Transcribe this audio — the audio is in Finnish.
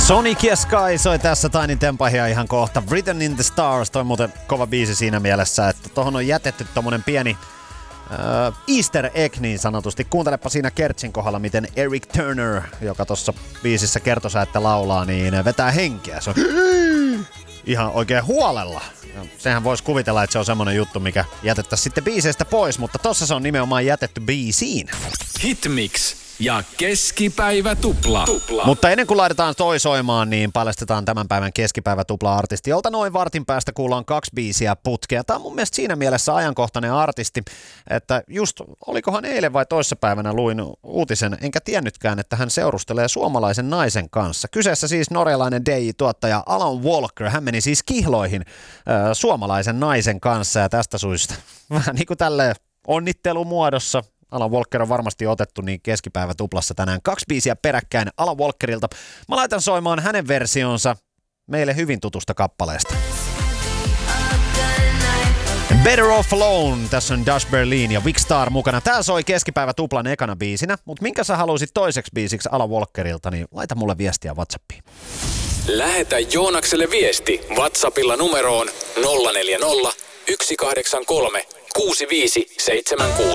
Sonic ja Sky soi tässä Tiny Tempahia ihan kohta. Written in the Stars, toi muuten kova biisi siinä mielessä, että tohon on jätetty tommonen pieni Easter egg niin sanotusti. Kuuntelepa siinä Kertsin kohdalla, miten Eric Turner, joka tossa biisissä kertosäettä laulaa, niin vetää henkeä. Se on ihan oikein huolella. Ja sehän voisi kuvitella, että se on semmonen juttu, mikä jätettäisiin sitten biiseistä pois, mutta tossa se on nimenomaan jätetty biisiin. Hitmix ja keskipäivä tupla. Mutta ennen kuin laitetaan toi soimaan, niin paljastetaan tämän päivän keskipäivä tupla-artisti, jolta noin vartin päästä kuullaan 2 biisiä putkea. Tämä on mun mielestä siinä mielessä ajankohtainen artisti, että just olikohan eilen vai toissapäivänä luin uutisen, enkä tiennytkään, että hän seurustelee suomalaisen naisen kanssa. Kyseessä siis norjalainen DJ-tuottaja Alan Walker. Hän meni siis kihloihin suomalaisen naisen kanssa ja tästä syystä vähän niin kuin tälleen onnittelumuodossa. Alan Walker on varmasti otettu niin keskipäivä tuplassa tänään 2 biisiä peräkkäin Alan Walkerilta. Mä laitan soimaan hänen versionsa meille hyvin tutusta kappaleesta. Better Off Alone, tässä on Dash Berlin ja Big Star mukana. Tää soi keskipäivä tuplan ekana biisinä, mutta minkä sä haluaisit toiseksi biisiksi Alan Walkerilta, niin laita mulle viestiä WhatsAppiin. Lähetä Joonakselle viesti WhatsAppilla numeroon 040 183 6576.